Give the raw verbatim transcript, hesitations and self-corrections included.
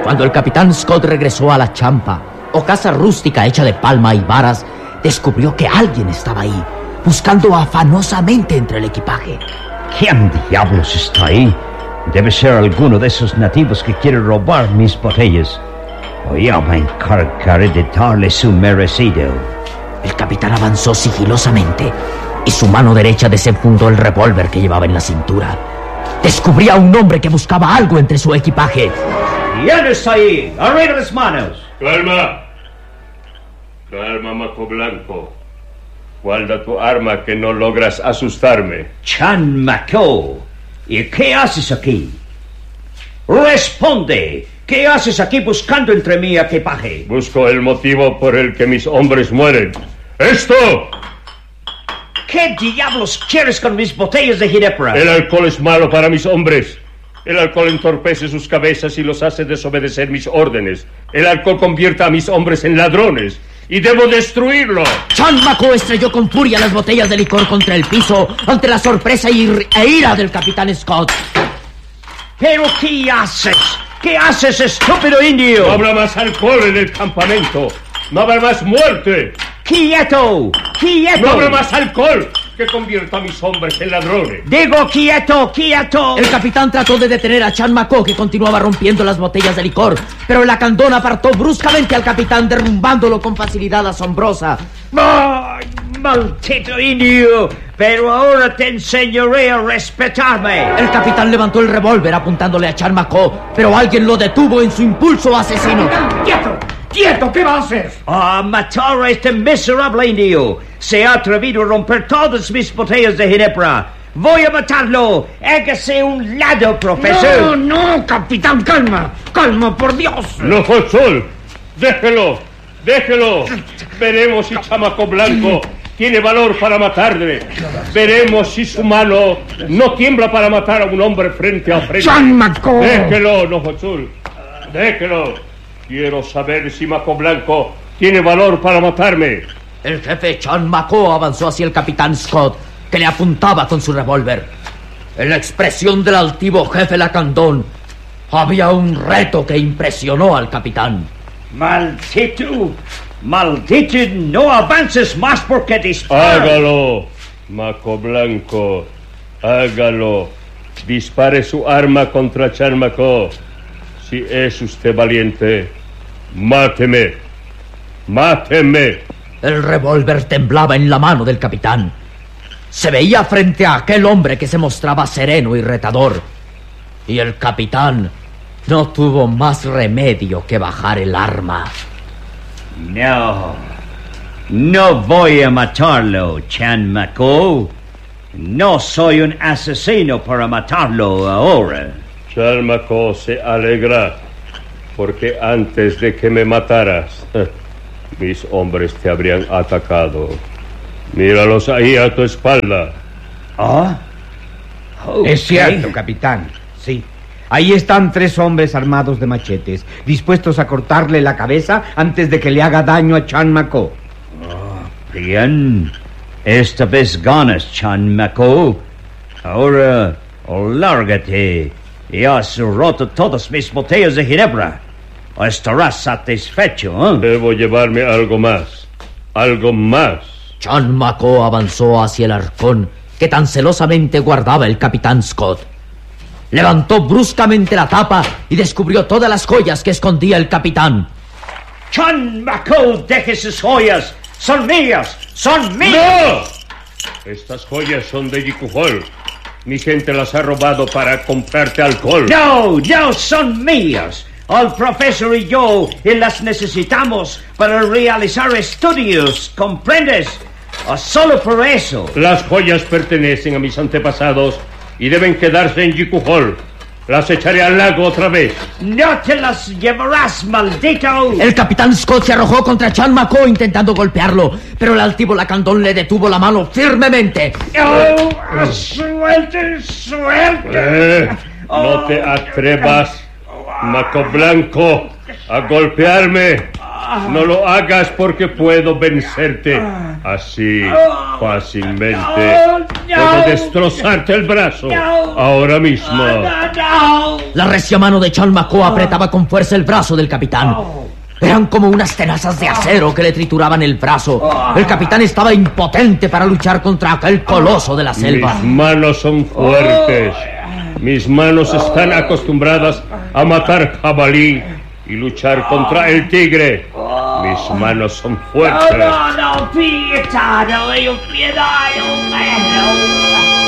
Cuando el capitán Scott regresó a la champa, o casa rústica hecha de palma y varas, descubrió que alguien estaba ahí, buscando afanosamente entre el equipaje. ¿Quién diablos está ahí? Debe ser alguno de esos nativos que quiere robar mis botellas. O yo me encargaré de darle su merecido. El capitán avanzó sigilosamente y su mano derecha desenfundó el revólver que llevaba en la cintura. Descubría a un hombre que buscaba algo entre su equipaje. ¿Quién está ahí? ¡Arriba las manos! Calma. Calma, Maco Blanco. Guarda tu arma, que no logras asustarme. Chan Maco, ¿y qué haces aquí? Responde. ¿Qué haces aquí buscando entre mi equipaje? Busco el motivo por el que mis hombres mueren. ¡Esto! ¿Qué diablos quieres con mis botellas de ginebra? El alcohol es malo para mis hombres. El alcohol entorpece sus cabezas y los hace desobedecer mis órdenes. El alcohol convierte a mis hombres en ladrones. ¡Y debo destruirlo! Chan Maco estrelló con furia las botellas de licor contra el piso ante la sorpresa y e ira del capitán Scott. ¿Pero qué haces? ¿Qué haces, estúpido indio? No habrá más alcohol en el campamento. No habrá más muerte. ¡Quieto! ¡Quieto! No habrá más alcohol que convierta a mis hombres en ladrones. Digo, quieto, quieto. El capitán trató de detener a Chan Maco, que continuaba rompiendo las botellas de licor, pero el lacandón apartó bruscamente al capitán, derrumbándolo con facilidad asombrosa. ¡Ay, maldito indio! Pero ahora te enseñaré a respetarme. El capitán levantó el revólver apuntándole a Chan Maco, pero alguien lo detuvo en su impulso asesino. ¡Quieto! ¡Quieto! ¿Qué va a hacer? A matar a este miserable indio. Se ha atrevido a romper todas mis botellas de ginebra. Voy a matarlo. Hágase un lado, profesor. No, no, capitán, calma. Calma, por Dios. No, Sol. Déjelo. Déjelo. Veremos si Chamaco Blanco tiene valor para matarle. Veremos si su mano no tiembla para matar a un hombre frente a frente. ¡Chamaco! Déjelo, Nojotsul. Déjelo. Quiero saber si Maco Blanco tiene valor para matarme. El jefe Chan Maco avanzó hacia el capitán Scott, que le apuntaba con su revólver. En la expresión del altivo jefe lacandón había un reto que impresionó al capitán. Maldito, maldito, no avances más porque disparo. Hágalo, Maco Blanco, hágalo. Dispare su arma contra Chan Maco. Si es usted valiente, máteme, máteme. El revólver temblaba en la mano del capitán. Se veía frente a aquel hombre que se mostraba sereno y retador. Y el capitán no tuvo más remedio que bajar el arma. No, no voy a matarlo, Chan Maco. No soy un asesino para matarlo ahora. Chan Maco se alegra porque antes de que me mataras, mis hombres te habrían atacado. Míralos ahí a tu espalda. ¿Ah? Okay. Es cierto, capitán. Sí. Ahí están tres hombres armados de machetes, dispuestos a cortarle la cabeza antes de que le haga daño a Chan Maco. Oh, bien. Esta vez ganas, Chan Maco. Ahora, lárgate. Y has roto todas mis botellas de ginebra. Estarás satisfecho, ¿eh? Debo llevarme algo más. Algo más. Chan Maco avanzó hacia el arcón que tan celosamente guardaba el capitán Scott. Levantó bruscamente la tapa y descubrió todas las joyas que escondía el capitán. Chan Maco, deje sus joyas. Son mías. Son mías. ¡No! Estas joyas son de Yicujol. Mi gente las ha robado para comprarte alcohol. No, no, son mías. El profesor y yo y las necesitamos para realizar estudios, ¿comprendes? O solo por eso. Las joyas pertenecen a mis antepasados y deben quedarse en Yicujol. Las echaré al lago otra vez. No te las llevarás, maldito. El capitán Scott se arrojó contra Chan Maco intentando golpearlo, pero el altivo lacandón le detuvo la mano firmemente. Oh, suelte, suelte. Eh, no te atrevas, Maco Blanco, a golpearme. No lo hagas porque puedo vencerte. Así, fácilmente. Puedo destrozarte el brazo. Ahora mismo. La recia mano de Chan Mako apretaba con fuerza el brazo del capitán. Eran como unas tenazas de acero que le trituraban el brazo. El capitán estaba impotente para luchar contra aquel coloso de la selva. Mis manos son fuertes. Mis manos están acostumbradas a matar jabalí y luchar contra el tigre. Mis manos son fuertes. No, no, no, pietà, no, io pietà, io